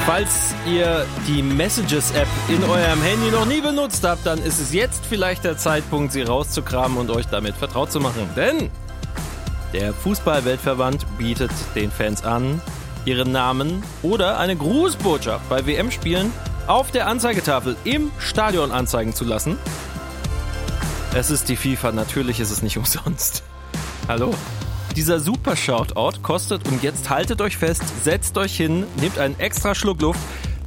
Falls ihr die Messages-App in eurem Handy noch nie benutzt habt, dann ist es jetzt vielleicht der Zeitpunkt, sie rauszukramen und euch damit vertraut zu machen. Denn der Fußball-Weltverband bietet den Fans an, ihren Namen oder eine Grußbotschaft bei WM-Spielen auf der Anzeigetafel im Stadion anzeigen zu lassen. Es ist die FIFA, natürlich ist es nicht umsonst. Hallo? Dieser super Shoutout kostet, und jetzt haltet euch fest, setzt euch hin, nehmt einen extra Schluck Luft,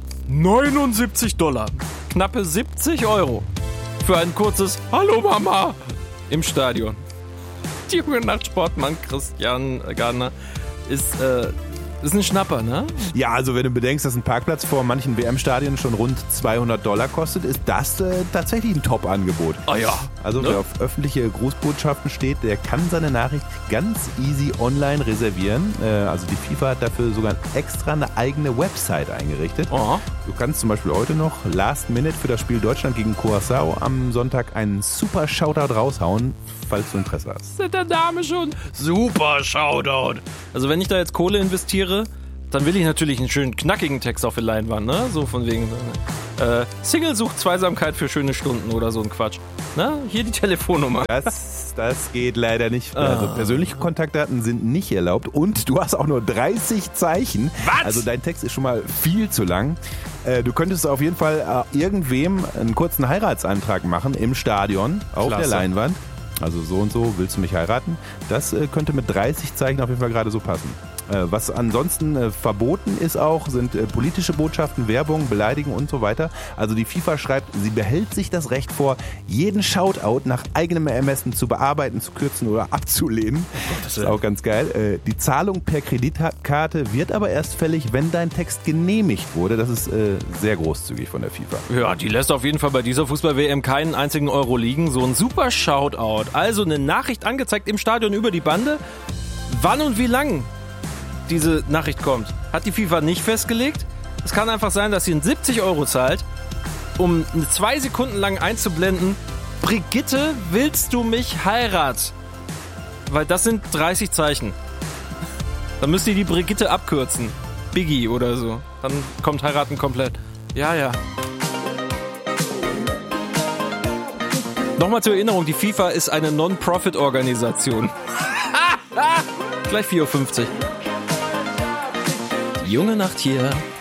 $79. Knappe 70 Euro für ein kurzes Hallo Mama im Stadion. Die junge Nachtsportmann Christian Gardner ist ein Schnapper, ne? Ja, also wenn du bedenkst, dass ein Parkplatz vor manchen WM-Stadien schon rund $200 kostet, ist das tatsächlich ein Top-Angebot. Oh ja. Also wer auf öffentliche Grußbotschaften steht, der kann seine Nachricht ganz easy online reservieren. Also die FIFA hat dafür sogar extra eine eigene Website eingerichtet. Oh. Du kannst zum Beispiel heute noch Last Minute für das Spiel Deutschland gegen Curaçao am Sonntag einen super Shoutout raushauen, falls du Interesse hast. Ist der Name schon? Super Shoutout. Also wenn ich da jetzt Kohle investiere, dann will ich natürlich einen schönen knackigen Text auf der Leinwand, ne? So von wegen Single sucht Zweisamkeit für schöne Stunden oder so ein Quatsch. Ne? Hier die Telefonnummer. Das geht leider nicht. Also persönliche Kontaktdaten sind nicht erlaubt und du hast auch nur 30 Zeichen. Was? Also dein Text ist schon mal viel zu lang. Du könntest auf jeden Fall irgendwem einen kurzen Heiratsantrag machen im Stadion auf der Leinwand. Also so und so, willst du mich heiraten? Das könnte mit 30 Zeichen auf jeden Fall gerade so passen. Was ansonsten verboten ist auch, sind politische Botschaften, Werbung, Beleidigen und so weiter. Also die FIFA schreibt, sie behält sich das Recht vor, jeden Shoutout nach eigenem Ermessen zu bearbeiten, zu kürzen oder abzulehnen. Das ist auch ganz geil. Die Zahlung per Kreditkarte wird aber erst fällig, wenn dein Text genehmigt wurde. Das ist sehr großzügig von der FIFA. Ja, die lässt auf jeden Fall bei dieser Fußball-WM keinen einzigen Euro liegen. So ein super Shoutout. Also eine Nachricht angezeigt im Stadion über die Bande. Wann und wie lang diese Nachricht kommt, hat die FIFA nicht festgelegt. Es kann einfach sein, dass sie 70 Euro zahlt, um 2 Sekunden lang einzublenden: Brigitte, willst du mich heiraten? Weil das sind 30 Zeichen. Dann müsst ihr die Brigitte abkürzen. Biggie oder so. Dann kommt heiraten komplett. Ja. Nochmal zur Erinnerung, die FIFA ist eine Non-Profit-Organisation. Gleich 4:50 Uhr. Junge Nacht hier